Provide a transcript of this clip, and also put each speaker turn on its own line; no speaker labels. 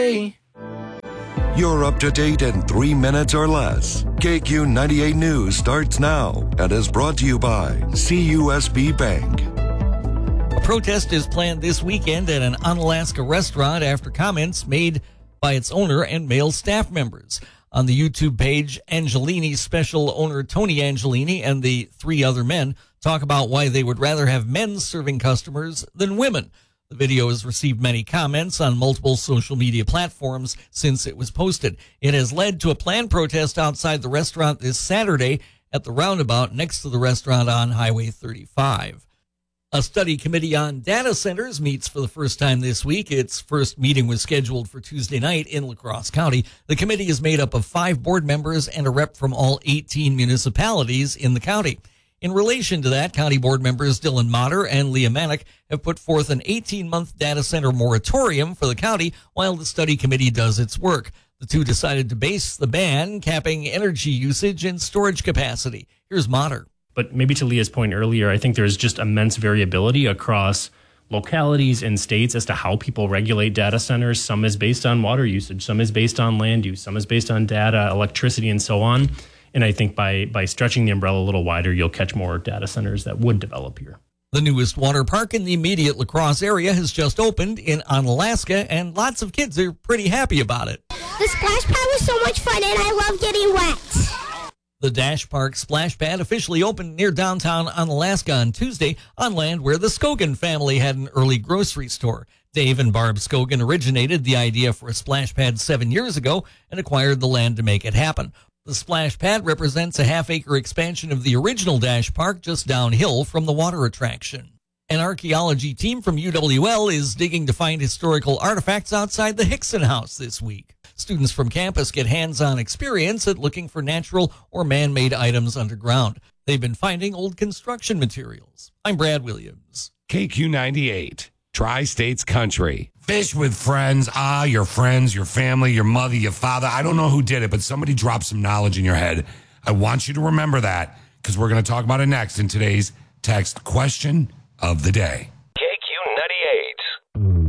You're up to date in 3 minutes or less. KQ 98 News starts now and is brought to you by CUSB Bank.
A protest is planned this weekend at an Onalaska restaurant after comments made by its owner and male staff members. On the YouTube page, Angelini's special owner Tony Angelini and the 3 other men talk about why they would rather have men serving customers than women. The video has received many comments on multiple social media platforms since it was posted. It has led to a planned protest outside the restaurant this Saturday at the roundabout next to the restaurant on Highway 35. A study committee on data centers meets for the first time this week. Its first meeting was scheduled for Tuesday night in La Crosse County. The committee is made up of 5 board members and a rep from all 18 municipalities in the county. In relation to that, county board members Dylan Motter and Leah Manick have put forth an 18-month data center moratorium for the county while the study committee does its work. The two decided to base the ban capping energy usage and storage capacity. Here's Motter.
But maybe to Leah's point earlier, I think there's just immense variability across localities and states as to how people regulate data centers. Some is based on water usage, some is based on land use, some is based on data, electricity, and so on. And I think by stretching the umbrella a little wider, you'll catch more data centers that would develop here.
The newest water park in the immediate La Crosse area has just opened in Onalaska, and lots of kids are pretty happy about it.
The splash pad was so much fun, and I love getting wet.
The Dash Park Splash Pad officially opened near downtown Onalaska on Tuesday on land where the Scogan family had an early grocery store. Dave and Barb Scogan originated the idea for a splash pad 7 years ago and acquired the land to make it happen. The splash pad represents a half-acre expansion of the original Dash Park just downhill from the water attraction. An archaeology team from UWL is digging to find historical artifacts outside the Hickson House this week. Students from campus get hands-on experience at looking for natural or man-made items underground. They've been finding old construction materials. I'm Brad Williams.
KQ 98, Tri-States Country. Fish with friends. Your friends, your family, your mother, your father. I don't know who did it, but somebody dropped some knowledge in your head. I want you to remember that because we're going to talk about it next in today's text question of the day.